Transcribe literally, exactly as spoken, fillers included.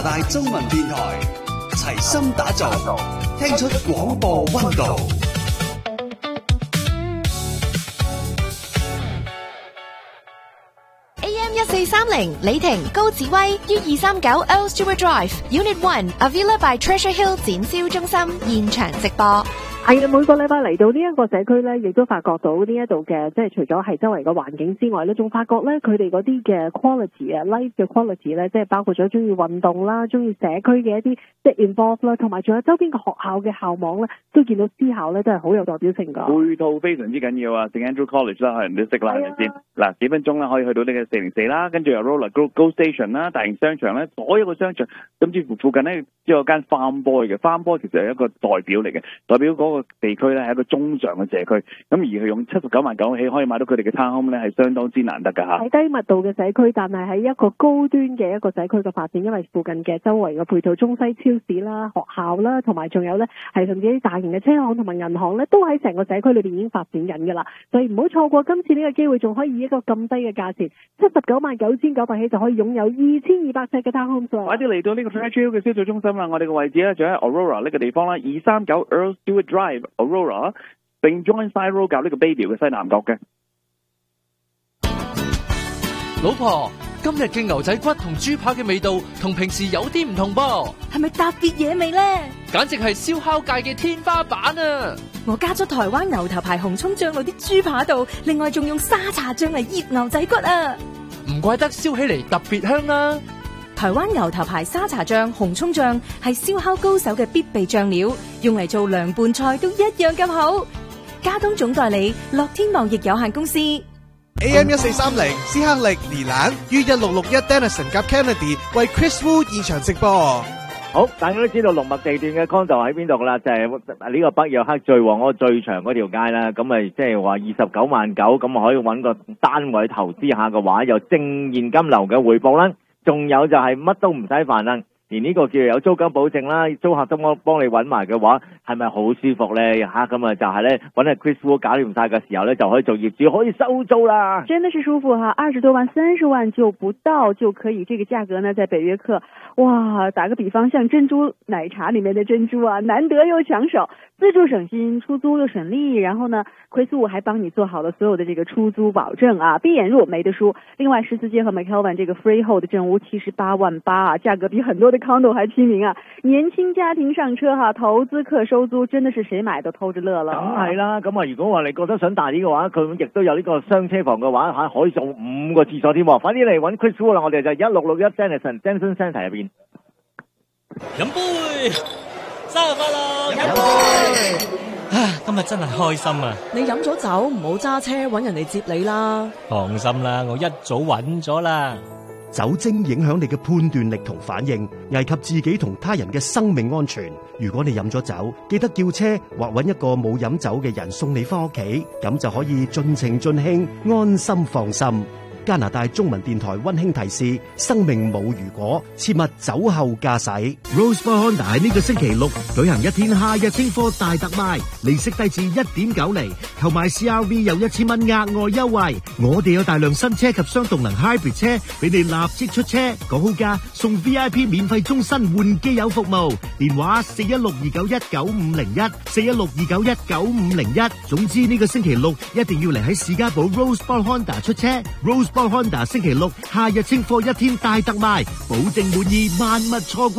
拿大中文電台，齊心打造，聽出廣播溫度。 A M 一四三零李婷高志威 U 二三九 Earl Stewart Drive Unit One Avila by Treasure Hill 展銷中心現場直播。 係啊，每個禮拜嚟到呢一個社區咧，亦都發覺到呢一度嘅，即係除咗係周圍嘅環境之外咧，仲發覺咧佢哋嗰啲嘅 quality 啊 ，life 嘅 quality 咧，即係包括咗中意運動啦，中意社區嘅一啲即係 involve 啦，同埋仲有周邊嘅學校嘅校網咧，都見到私校咧都係好有代表性噶。 配套非常之緊要啊 ，Saint Andrew College 啦，可能都識啦，係咪先？嗱，幾分鐘啦，可以去到呢個四零四啦，跟住又 Roller Go Station 啦，大型商場咧，所有個商場，甚至乎附近咧，都有間 Farm Boy 嘅 Farm Boy 其實係一個代表嚟嘅，代表嗰個地區咧係一個中上嘅社區，咁而佢用七十九萬九起可以買到佢哋嘅 townhome 咧，係相當之難得㗎嚇。 喺低密度嘅社區，但係喺一個高端嘅一個社區嘅發展，因為附近嘅周圍嘅配套中西超市啦、學校啦，同埋仲有咧係甚至啲大型嘅車行同埋銀行咧，都喺成個社區裏邊已經發展緊㗎啦。所以唔好錯過今次呢個機會，仲可以以一個咁低嘅價錢，七十九萬九千九百起就可以擁有二千二百尺嘅 townhome 啦。 快啲嚟到呢個 Treasure Hill 嘅銷售中心啦！我哋嘅位置咧就喺 Aurora 呢個地方啦，二三九 Earl Stewart Drive Aurora， 並 Join Side Road 搞呢個 Baby 嘅西南角嘅。 老婆，今日嘅牛仔骨同豬扒嘅味道同平時有啲唔同噃， 係咪特別嘢味呢？ 簡直係燒烤界嘅天花板啊！ 我加咗台灣牛頭牌紅蔥醬落啲豬扒度，另外仲用沙茶醬嚟醃牛仔骨啊！ 唔怪得燒起嚟特別香啦！ 台灣牛頭牌沙茶醬、紅蔥醬係燒烤高手嘅必備醬料，用嚟做涼拌菜都一樣咁好。加東總代理樂天貿易有限公司。 A M 一四三零，斯克力尼蘭於一六六一 Denison 及 Kennedy 為 Chris Wu 現場直播。 好，大家都知道龍脈地段嘅 condo 喺邊度啦，就係呢個北約克最旺嗰個最長嗰條街啦。咁咪即係話二十九萬九，咁可以揾個單位投資下嘅話，有正現金流嘅回報啦。仲有就係乜都唔使煩啦，連呢個叫有租金保證啦，租客都幫幫你揾埋嘅話，係咪好舒服咧？吓，咁啊就係咧揾阿 Chris Wu 搞掂晒嘅時候咧，就可以做業主，可以收租啦。 真的是舒服哈，二十多萬、三十萬就不到就可以，這個價格呢，在北約克，哇，打個比方，像珍珠奶茶裏面的珍珠啊，難得又搶手，自住省心，出租又省力，然後呢，Chris Wu還幫你做好了所有的這個出租保證啊，閉眼入沒得輸。另外，十四街和 McKelvin 這個 freehold 正屋七十八萬八啊，價格比很多的 condo 還親民啊。年輕家庭上車哈，投資客收租，真的是誰買都偷着樂了。 梗係啦，咁啊，如果話你覺得想大啲嘅話，佢亦都有呢個雙車房嘅話，嚇可以做五個廁所添。快啲嚟揾 Chris Wu 啦，我哋就一六六一 Denison Denison Centre 入邊。 飲杯，生日快樂！飲杯。啊，今日真係開心啊！ 你飲咗酒唔好揸車，揾人嚟接你啦。 放心啦，我一早揾咗啦。 酒精影響你嘅判斷力同反應，危及自己同他人嘅生命安全。如果你飲咗酒，記得叫車或揾一個冇飲酒嘅人送你翻屋企，咁就可以盡情盡興，安心放心。加拿大中文電台溫馨提示：生命冇如果，切勿酒後駕駛。 Rosebud Honda 喺呢個星期六舉行一天夏日清貨大特賣，利息低至一點九厘，購買 C R V 有一千蚊額外優惠。我哋有大量新車及雙動能 Hybrid 車俾你立即出車，講好價送 V I P 免費終身換機油服務。電話四一六二九一九五零一，四一六二九一九五零一。總之呢個星期六一定要嚟喺士嘉堡 Rosebud Honda 出車。Rosebud Honda 星期六夏日清貨一天大特賣，保證滿意，萬勿錯過。